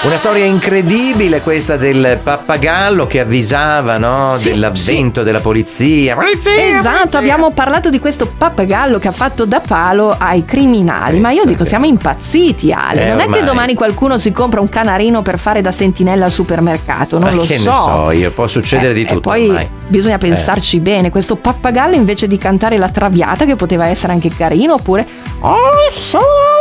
Una storia incredibile questa del pappagallo che avvisava, no? Sì, dell'avvento della polizia. Esatto, polizia. abbiamo parlato di questo pappagallo che ha fatto da palo ai criminali. Ma io dico, siamo impazziti, Ale. Non è ormai. che domani qualcuno si compra un canarino per fare da sentinella al supermercato, non lo che so. ne so io, può succedere di tutto. E poi ormai. bisogna pensarci bene. Questo pappagallo, invece di cantare la Traviata, che poteva essere anche carino, oppure "Oh sole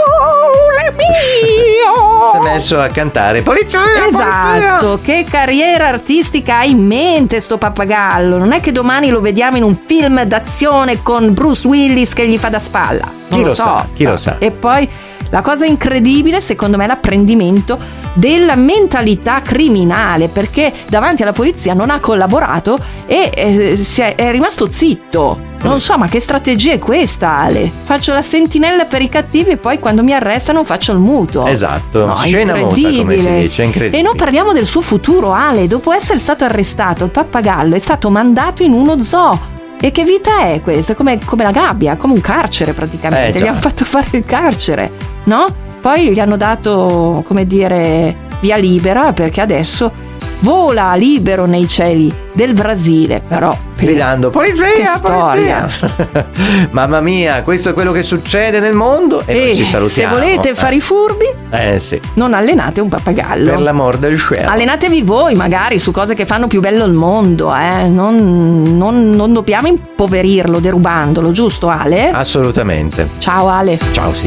mio", si è messo a cantare polizia. Esatto, che carriera artistica ha in mente sto pappagallo? Non è che domani lo vediamo in un film d'azione con Bruce Willis che gli fa da spalla. Non Chi lo lo so. sa, chi lo sa. E poi la cosa incredibile, secondo me, è l'apprendimento della mentalità criminale, perché davanti alla polizia non ha collaborato e è rimasto zitto. Non so, ma che strategia è questa, Ale? Faccio la sentinella per i cattivi e poi quando mi arrestano faccio il muto. Esatto, No, scena muta, come si incredibile. dice, incredibile. E non parliamo del suo futuro, Ale. Dopo essere stato arrestato, il pappagallo è stato mandato in uno zoo. E che vita è questa? Come la gabbia, come un carcere praticamente. già. Gli hanno fatto fare il carcere, no? Poi gli hanno dato, come dire, via libera, perché adesso vola libero nei cieli del Brasile. Però gridando polizia, che storia. Mamma mia, questo è quello che succede nel mondo. E noi ci salutiamo. Se volete fare i furbi, sì, non allenate un pappagallo. per l'amor del cielo. Allenatevi voi magari su cose che fanno più bello il mondo, non dobbiamo impoverirlo derubandolo, giusto Ale? Assolutamente. Ciao Ale. Ciao, sì.